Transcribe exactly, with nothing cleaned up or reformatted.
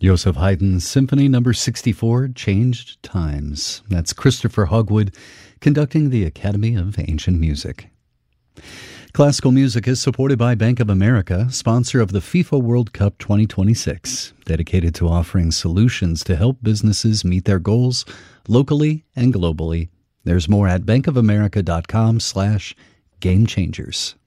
Joseph Haydn's Symphony Number sixty-four, Changed Times. That's Christopher Hogwood conducting the Academy of Ancient Music. Classical music is supported by Bank of America, sponsor of the FIFA World Cup twenty twenty-six, dedicated to offering solutions to help businesses meet their goals locally and globally. There's more at bankofamerica.com slash game changers.